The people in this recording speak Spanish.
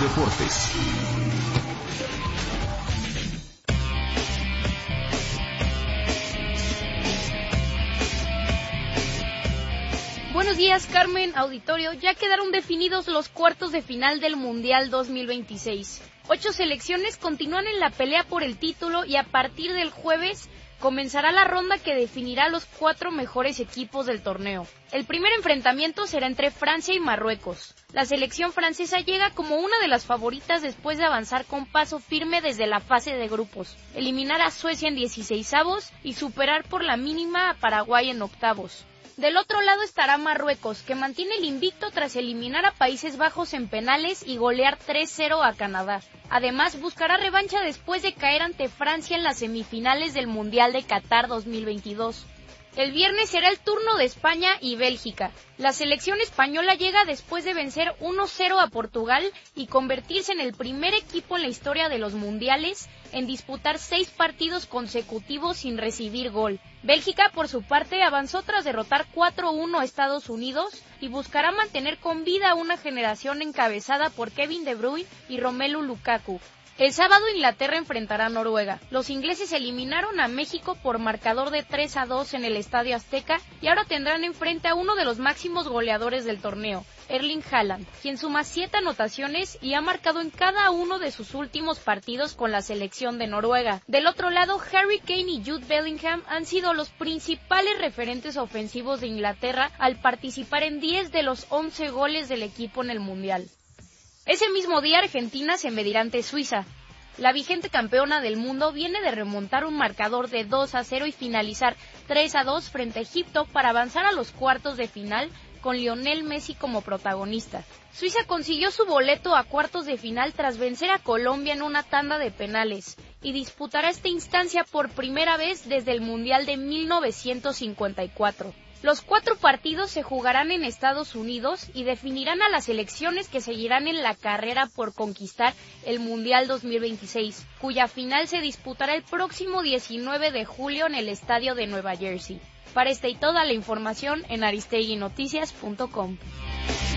Deportes. Buenos días, Carmen, auditorio. Ya quedaron definidos los cuartos de final del Mundial 2026. 8 selecciones continúan en la pelea por el título y a partir del jueves comenzará la ronda que definirá los 4 mejores equipos del torneo. El primer enfrentamiento será entre Francia y Marruecos. La selección francesa llega como una de las favoritas después de avanzar con paso firme desde la fase de grupos, eliminar a Suecia en 16avos y superar por la mínima a Paraguay en octavos. Del otro lado estará Marruecos, que mantiene el invicto tras eliminar a Países Bajos en penales y golear 3-0 a Canadá. Además, buscará revancha después de caer ante Francia en las semifinales del Mundial de Qatar 2022. El viernes será el turno de España y Bélgica. La selección española llega después de vencer 1-0 a Portugal y convertirse en el primer equipo en la historia de los mundiales en disputar 6 partidos consecutivos sin recibir gol. Bélgica, por su parte, avanzó tras derrotar 4-1 a Estados Unidos y buscará mantener con vida una generación encabezada por Kevin De Bruyne y Romelu Lukaku. El sábado Inglaterra enfrentará a Noruega. Los ingleses eliminaron a México por marcador de 3-2 en el Estadio Azteca y ahora tendrán enfrente a uno de los máximos goleadores del torneo, Erling Haaland, quien suma 7 anotaciones y ha marcado en cada uno de sus últimos partidos con la selección de Noruega. Del otro lado, Harry Kane y Jude Bellingham han sido los principales referentes ofensivos de Inglaterra al participar en 10 de los 11 goles del equipo en el Mundial. Ese mismo día Argentina se medirá ante Suiza. La vigente campeona del mundo viene de remontar un marcador de 2-0 y finalizar 3-2 frente a Egipto para avanzar a los cuartos de final con Lionel Messi como protagonista. Suiza consiguió su boleto a cuartos de final tras vencer a Colombia en una tanda de penales y disputará esta instancia por primera vez desde el Mundial de 1954. Los 4 partidos se jugarán en Estados Unidos y definirán a las selecciones que seguirán en la carrera por conquistar el Mundial 2026, cuya final se disputará el próximo 19 de julio en el estadio de Nueva Jersey. Para esta y toda la información en aristeguinoticias.com.